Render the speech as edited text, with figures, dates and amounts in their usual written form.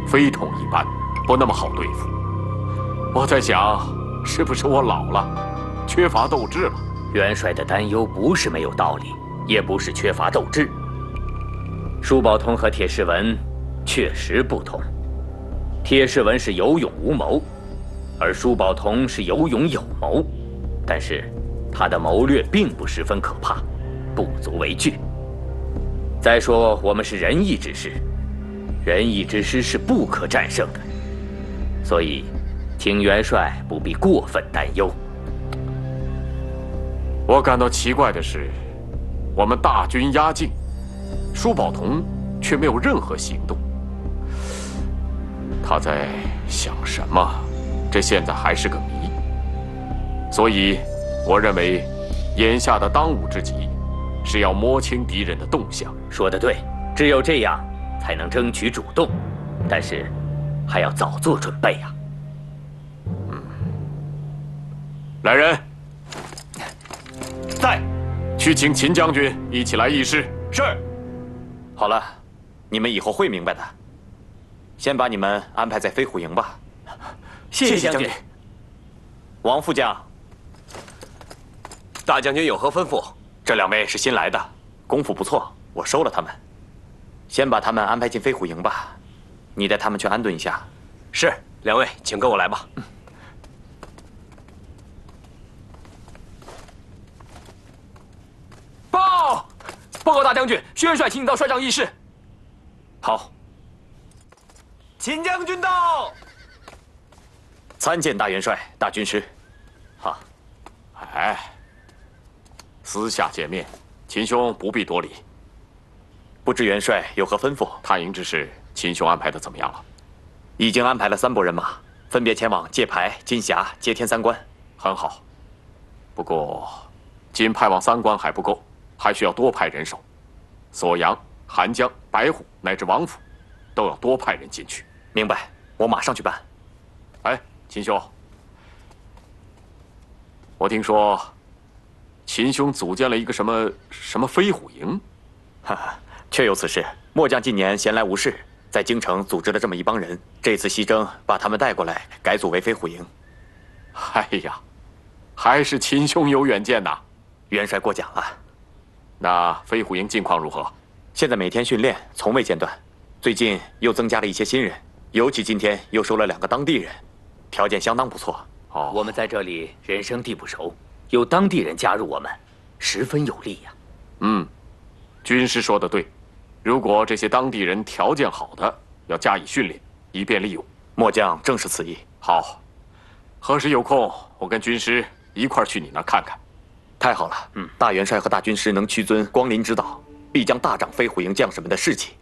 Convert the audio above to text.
非同一般，不那么好对付。我在想，是不是我老了，缺乏斗志了？ 元帅的担忧不是没有道理，也不是缺乏斗志。舒宝通和铁士文确实不同，铁士文是有勇无谋，而舒宝通是有勇有谋，但是他的谋略并不十分可怕，不足为惧。再说我们是仁义之师，仁义之师是不可战胜的，所以请元帅不必过分担忧。 我感到奇怪的是，我们大军压境，舒宝同却没有任何行动。他在想什么？这现在还是个谜。所以，我认为，眼下的当务之急，是要摸清敌人的动向。 说得对，只有这样才能争取主动，但是还要早做准备啊。 来人， 在， 去请秦将军一起来议事。 是。好了，你们以后会明白的。先把你们安排在飞虎营吧。 谢将军。 王副将， 大将军有何吩咐？ 这两位是新来的，功夫不错，我收了他们。先把他们安排进飞虎营吧，你带他们去安顿一下。 是，两位请跟我来吧。 报告大将军，薛元帅请你到帅帐议事。 好。 秦将军到。 参见大元帅、大军师。 好。 哎，私下见面，秦兄不必多礼。 不知元帅有何吩咐？ 探营之事，秦兄安排的怎么样了？ 已经安排了3拨人马，分别前往界牌、金峡、接天3关。 很好。不过，仅派往3关还不够。还需要多派人手，锁阳、韩江、白虎乃至王府，都要多派人进去。 明白，我马上去办。 哎，秦兄，我听说，秦兄组建了一个什么飞虎营？ 哈哈，确有此事。末将近年闲来无事，在京城组织了这么一帮人，这次西征把他们带过来，改组为飞虎营。 哎呀，还是秦兄有远见呐！ 元帅过奖了。 那飞虎营近况如何？ 现在每天训练，从未间断。最近又增加了一些新人，尤其今天又收了2个当地人，条件相当不错。 哦，我们在这里人生地不熟，有当地人加入我们，十分有利呀。 军师说的对，如果这些当地人条件好的，要加以训练，以便利用。 末将正是此意。 好，何时有空，我跟军师一块儿去你那儿看看。 太好了，大元帅和大军师能屈尊光临指导，必将大涨飞虎营将士们的士气。